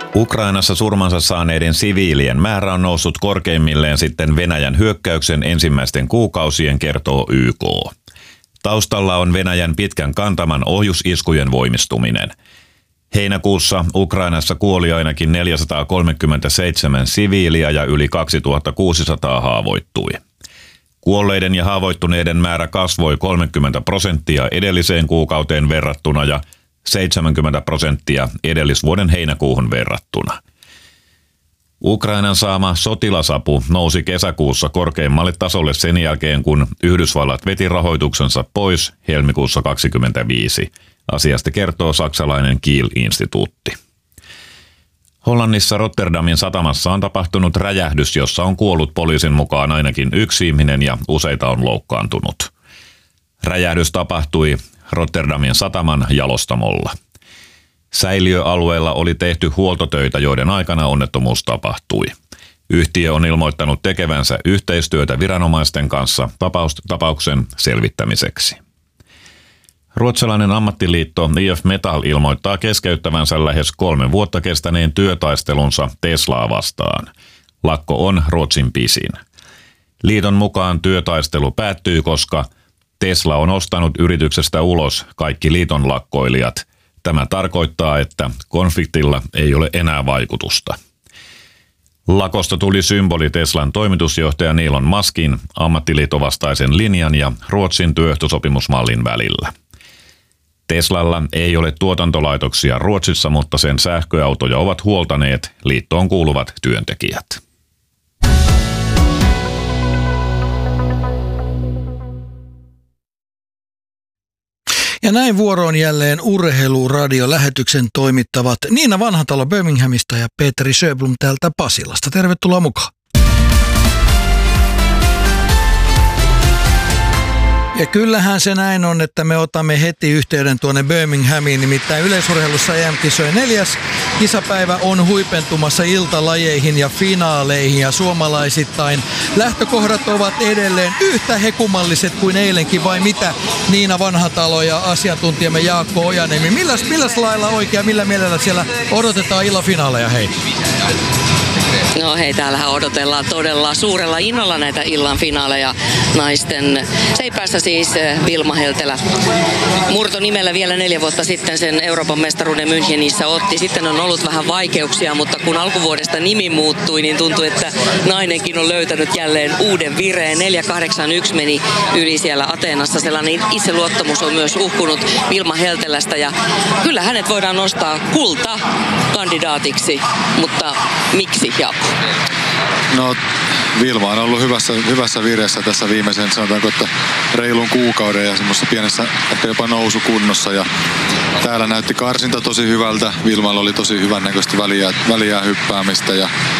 Ukrainassa surmansa saaneiden siviilien määrä on noussut korkeimmilleen sitten Venäjän hyökkäyksen ensimmäisten kuukausien, kertoo YK. Taustalla on Venäjän pitkän kantaman ohjusiskujen voimistuminen. Heinäkuussa Ukrainassa kuoli ainakin 437 siviiliä ja yli 2600 haavoittui. Kuolleiden ja haavoittuneiden määrä kasvoi 30% edelliseen kuukauteen verrattuna ja 70% edellisvuoden heinäkuuhun verrattuna. Ukrainan saama sotilasapu nousi kesäkuussa korkeimmalle tasolle sen jälkeen, kun Yhdysvallat veti rahoituksensa pois helmikuussa 2025. Asiasta kertoo saksalainen Kiel-instituutti. Hollannissa Rotterdamin satamassa on tapahtunut räjähdys, jossa on kuollut poliisin mukaan ainakin yksi ihminen ja useita on loukkaantunut. Räjähdys tapahtui Rotterdamin sataman jalostamolla. Säiliöalueella oli tehty huoltotöitä, joiden aikana onnettomuus tapahtui. Yhtiö on ilmoittanut tekevänsä yhteistyötä viranomaisten kanssa tapauksen selvittämiseksi. Ruotsalainen ammattiliitto IF Metall ilmoittaa keskeyttävänsä lähes 3 vuotta kestäneen työtaistelunsa Teslaa vastaan. Lakko on Ruotsin pisin. Liiton mukaan työtaistelu päättyy, koska Tesla on ostanut yrityksestä ulos kaikki liiton lakkoilijat. Tämä tarkoittaa, että konfliktilla ei ole enää vaikutusta. Lakosta tuli symboli Teslan toimitusjohtaja Elon Muskin ammattiliittovastaisen linjan ja Ruotsin työehtosopimusmallin välillä. Teslalla ei ole tuotantolaitoksia Ruotsissa, mutta sen sähköautoja ovat huoltaneet liittoon kuuluvat työntekijät. Ja näin vuoroon jälleen Urheiluradio-lähetyksen toimittavat Niina Vanhatalo Birminghamista ja Petri Sjöblom täältä Pasilasta. Tervetuloa mukaan. Ja kyllähän se näin on, että me otamme heti yhteyden tuonne Birminghamiin, nimittäin yleisurheilussa EM-kisojen 4. kisapäivä on huipentumassa iltalajeihin ja finaaleihin ja suomalaisittain lähtökohdat ovat edelleen yhtä hekumalliset kuin eilenkin, vai mitä Niina Vanhatalo ja asiantuntijamme Jaakko Ojaniemi? Milläs lailla oikein, millä mielellä siellä odotetaan illan finaaleja, hei? No hei, täällähän odotellaan todella suurella innolla näitä illan finaaleja naisten seipäässä, siis Vilma Heltelä murtonimellä vielä 4 vuotta sitten sen Euroopan mestaruuden Münchenissä otti. Sitten on ollut vähän vaikeuksia, mutta kun alkuvuodesta nimi muuttui, niin tuntui, että nainenkin on löytänyt jälleen uuden vireen. 4.81 meni yli siellä Ateenassa. Sellainen itseluottamus on myös uhkunut Vilma Heltelästä ja kyllä hänet voidaan nostaa kultakandidaatiksi, mutta miksi, Jaakko? No, Vilma on ollut hyvässä vireessä tässä viimeisen, sanotaanko, että reilun kuukauden ja semmoisessa pienessä ehkä jopa nousukunnossa. Ja täällä näytti karsinta tosi hyvältä. Vilmalla oli tosi hyvän näköistä väliä hyppäämistä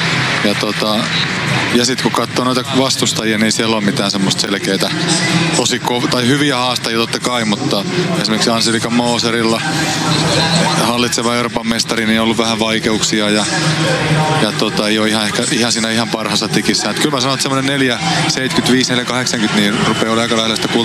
ja sitten kun katsoo noita vastustajia, niin siellä on mitään semmoista selkeitä, tai hyviä haastajia totta kai, mutta esimerkiksi Angelika Moserilla, hallitseva Euroopan mestari, niin on ollut vähän vaikeuksia ja ei ole ihan siinä ihan parhaassa tikissä. Et kyllä mä sanon, että semmoinen 4.75, 4.80, niin rupeaa olemaan aika lähellä sitä